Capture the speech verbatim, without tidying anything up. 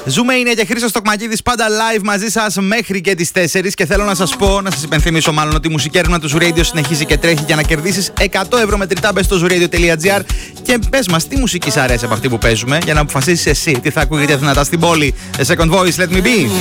Ζούμε είναι και Χρήστος Τοκμακίδης πάντα live μαζί σας μέχρι και τις τέσσερις. Και θέλω να σας πω, να σας υπενθυμίσω μάλλον, ότι η μουσική έρευνα του Zoo Radio συνεχίζει και τρέχει για να κερδίσεις εκατό ευρώ μετρητά. Μπες στο zoo radio τελεία gr και πες μας τι μουσική σ' αρέσει από αυτή που παίζουμε, για να αποφασίσεις εσύ τι θα ακούγεται δυνατά στην πόλη. A second voice, let me be.